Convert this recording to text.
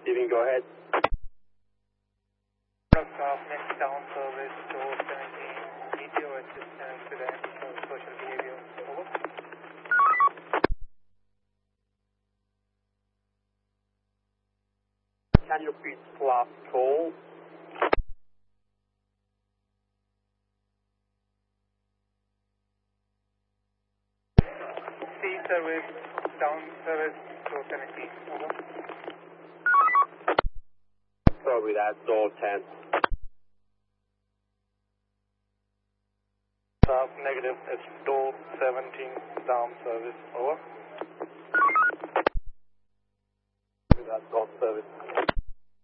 Receiving, go ahead. Next down service door 17. Need your assistance with additional social behavior. Over. Can you repeat last call? C service down service door 17. Over. Sorry, that's door 10. Negative, it's door 17 down service. Over. That's door service.